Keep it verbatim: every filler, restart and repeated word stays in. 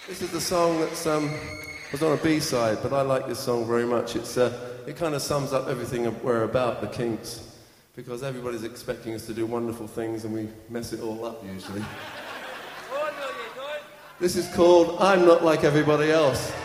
This is the song that's um, was on a B-side, but I like this song very much. It's uh, it kind of sums up everything we're about, the Kinks, because everybody's expecting us to do wonderful things and we mess it all up usually. This is called I'm Not Like Everybody Else.